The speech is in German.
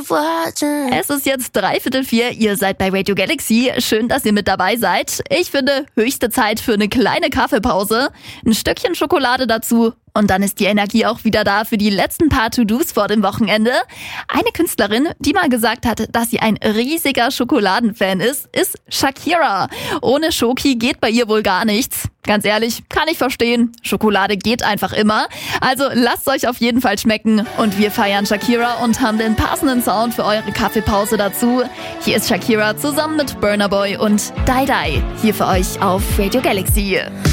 Es ist jetzt 3:45, ihr seid bei Radio Galaxy. Schön, dass ihr mit dabei seid. Ich finde, höchste Zeit für eine kleine Kaffeepause, ein Stückchen Schokolade dazu und dann ist die Energie auch wieder da für die letzten paar To-Dos vor dem Wochenende. Eine Künstlerin, die mal gesagt hat, dass sie ein riesiger Schokoladenfan ist Shakira. Ohne Schoki geht bei ihr wohl gar nichts. Ganz ehrlich, kann ich verstehen. Schokolade geht einfach immer. Also lasst euch auf jeden Fall schmecken. Und wir feiern Shakira und haben den passenden Sound für eure Kaffeepause dazu. Hier ist Shakira zusammen mit Burna Boy und Dai Dai. Hier für euch auf Radio Galaxy.